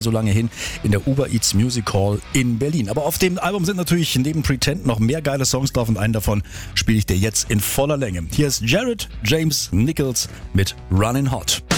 so lange hin in der Uber Eats Music Hall in Berlin. Aber auf dem Album sind natürlich neben Pretend noch mehr geile Songs drauf und einen davon spiele ich dir jetzt in voller Länge. Hier ist Jared James Nichols mit Running Hot.